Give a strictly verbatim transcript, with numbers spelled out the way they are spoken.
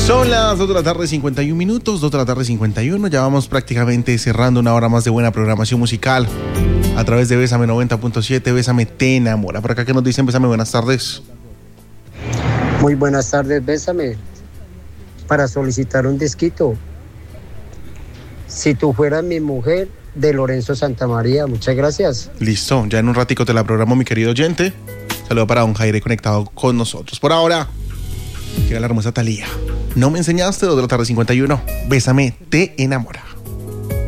Son las dos de la tarde, cincuenta y un minutos, dos de la tarde, cincuenta y uno. Ya vamos prácticamente cerrando una hora más de buena programación musical a través de Bésame noventa punto siete. Bésame te enamora. Por acá que nos dicen, Bésame, buenas tardes. Muy buenas tardes, Bésame. Para solicitar un disquito. Si tú fueras mi mujer, de Lorenzo Santamaría. Muchas gracias. Listo, ya en un ratico te la programo, mi querido oyente. Saludo para don Jaire conectado con nosotros. Por ahora, llega la hermosa Thalía. No me enseñaste, dos de la tarde, cincuenta y uno. Bésame te enamora.